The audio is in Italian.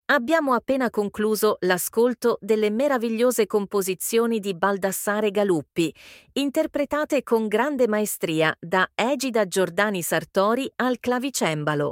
Abbiamo appena concluso l'ascolto delle meravigliose composizioni di Baldassare Galuppi, interpretate con grande maestria da Egida Giordani Sartori al clavicembalo.